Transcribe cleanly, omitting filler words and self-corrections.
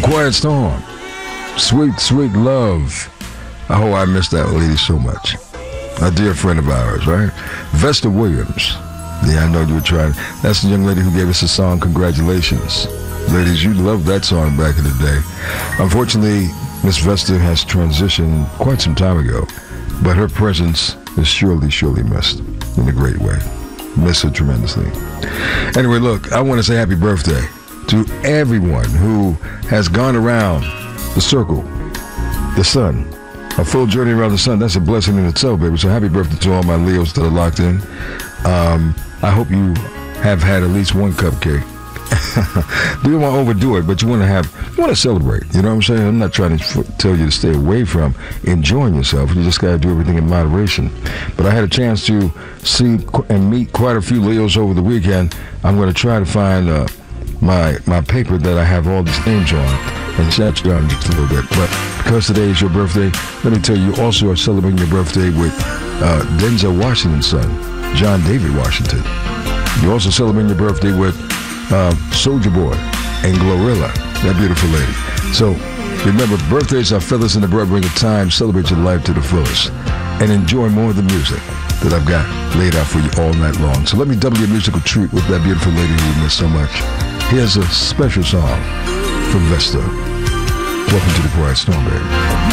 Quiet Storm. Sweet, sweet love. Oh, I miss that lady so much. A dear friend of ours, right? Vesta Williams. Yeah, I know you were trying. That's the young lady who gave us the song, Congratulations. Ladies, you loved that song back in the day. Unfortunately, Miss Vesta has transitioned quite some time ago, but her presence is surely, surely missed in a great way. Miss her tremendously. Anyway, look, I want to say happy birthday to everyone who has gone around the circle, the sun. A full journey around the sun, that's a blessing in itself, baby. So happy birthday to all my Leos that are locked in. I hope you have had at least one cupcake. You don't want to overdo it, but you want to celebrate. You know what I'm saying? I'm not trying to tell you to stay away from enjoying yourself. You just got to do everything in moderation. But I had a chance to see and meet quite a few Leos over the weekend. I'm going to try to find my paper that I have all these names on and chat you down just a little bit. But because today is your birthday, let me tell you, you also are celebrating your birthday with Denzel Washington's son, John David Washington. You're also celebrating your birthday with Soulja Boy and Glorilla, that beautiful lady. So remember, birthdays are feathers in the broad ring of time. Celebrate your life to the fullest and enjoy more of the music that I've got laid out for you all night long. So let me double your musical treat with that beautiful lady who you miss so much. Here's a special song from Vesta. Welcome to the Quiet Storm, baby.